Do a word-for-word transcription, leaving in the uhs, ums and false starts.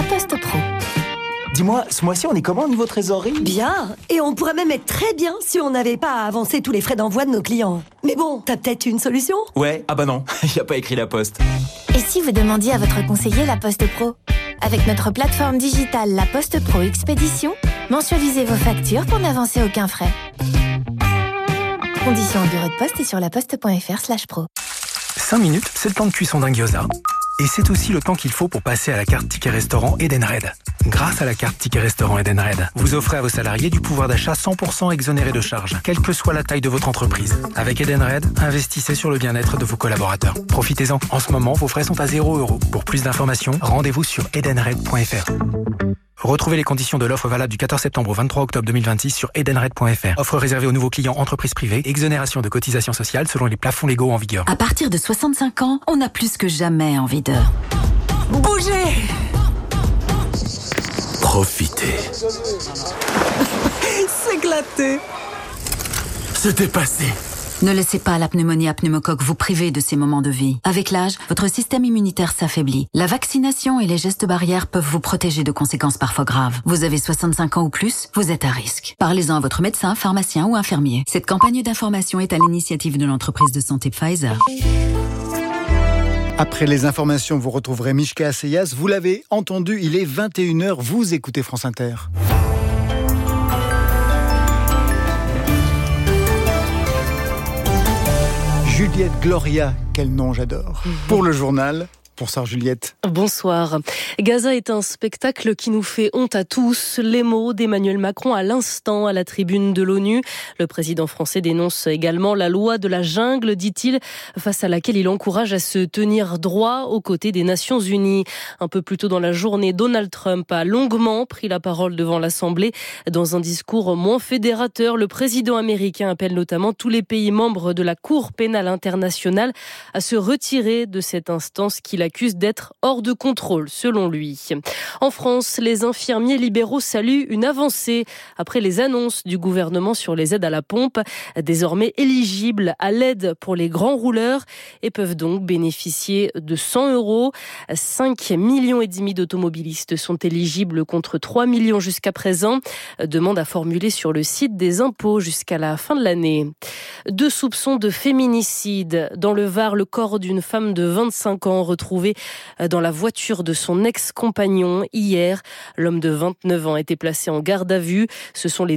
Poste Pro. Dis-moi, ce mois-ci, on est comment au niveau trésorerie ? Bien, et on pourrait même être très bien si on n'avait pas à avancer tous les frais d'envoi de nos clients. Mais bon, t'as peut-être une solution ? Ouais, ah bah non, il n'y a pas écrit La Poste. Et si vous demandiez à votre conseiller La Poste Pro ? Avec notre plateforme digitale La Poste Pro Expédition, mensualisez vos factures pour n'avancer aucun frais. Conditions au bureau de poste et sur laposte.fr slash pro. cinq minutes, c'est le temps de cuisson d'un gyoza. Et c'est aussi le temps qu'il faut pour passer à la carte Ticket Restaurant Edenred. Grâce à la carte Ticket Restaurant Edenred, vous offrez à vos salariés du pouvoir d'achat cent pour cent exonéré de charges, quelle que soit la taille de votre entreprise. Avec Edenred, investissez sur le bien-être de vos collaborateurs. Profitez-en. En ce moment, vos frais sont à zéro euro. Pour plus d'informations, rendez-vous sur edenred point f r. Retrouvez les conditions de l'offre valable du quatorze septembre au vingt-trois octobre deux mille vingt-six sur edenred point f r. Offre réservée aux nouveaux clients entreprises privées, exonération de cotisations sociales selon les plafonds légaux en vigueur. À partir de soixante-cinq ans, on a plus que jamais envie de bouger. Profitez. S'éclater. Se dépasser. Ne laissez pas la pneumonie à pneumocoque vous priver de ces moments de vie. Avec l'âge, votre système immunitaire s'affaiblit. La vaccination et les gestes barrières peuvent vous protéger de conséquences parfois graves. Vous avez soixante-cinq ans ou plus, vous êtes à risque. Parlez-en à votre médecin, pharmacien ou infirmier. Cette campagne d'information est à l'initiative de l'entreprise de santé Pfizer. Après les informations, vous retrouverez Mishka Asseyas. Vous l'avez entendu, il est vingt et une heures. Vous écoutez France Inter. Juliette Gloria, quel nom j'adore. Pour le journal, bonsoir Juliette. Bonsoir. Gaza est un spectacle qui nous fait honte à tous. Les mots d'Emmanuel Macron à l'instant à la tribune de l'ONU. Le président français dénonce également la loi de la jungle, dit-il, face à laquelle il encourage à se tenir droit aux côtés des Nations Unies. Un peu plus tôt dans la journée, Donald Trump a longuement pris la parole devant l'Assemblée. Dans un discours moins fédérateur, le président américain appelle notamment tous les pays membres de la Cour pénale internationale à se retirer de cette instance qu'il accuse d'être hors de contrôle, selon lui. En France, les infirmiers libéraux saluent une avancée après les annonces du gouvernement sur les aides à la pompe, désormais éligibles à l'aide pour les grands rouleurs et peuvent donc bénéficier de cent euros. cinq millions et demi d'automobilistes sont éligibles contre trois millions jusqu'à présent. Demande à formuler sur le site des impôts jusqu'à la fin de l'année. Deux soupçons de féminicide. Dans le Var, le corps d'une femme de vingt-cinq ans retrouvé dans la voiture de son ex-compagnon hier. L'homme de vingt-neuf ans a été placé en garde à vue. Ce sont les